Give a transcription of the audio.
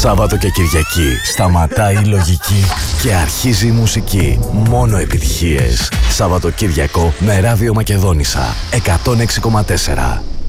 Σάββατο και Κυριακή σταματάει η λογική και αρχίζει η μουσική. Μόνο επιτυχίες. Σάββατο Κυριακό με Ράδιο Μακεδόνισσα 106,4.